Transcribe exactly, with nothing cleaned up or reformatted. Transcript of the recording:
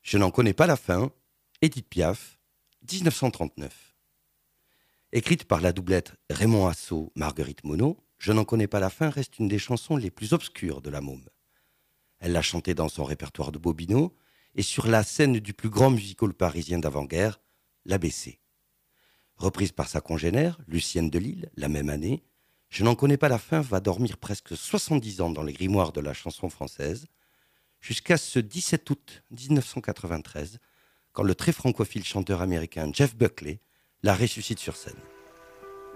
Je n'en connais pas la fin, Édith Piaf, dix-neuf cent trente-neuf. Écrite par la doublette Raymond Asso, Marguerite Monod, Je n'en connais pas la fin reste une des chansons les plus obscures de la Môme. Elle l'a chantée dans son répertoire de Bobino et sur la scène du plus grand musical parisien d'avant-guerre, l'A B C. Reprise par sa congénère, Lucienne de Lille, la même année, Je n'en connais pas la fin va dormir presque soixante-dix ans dans les grimoires de la chanson française, jusqu'à ce dix-sept août dix-neuf cent quatre-vingt-treize, quand le très francophile chanteur américain Jeff Buckley la ressuscite sur scène.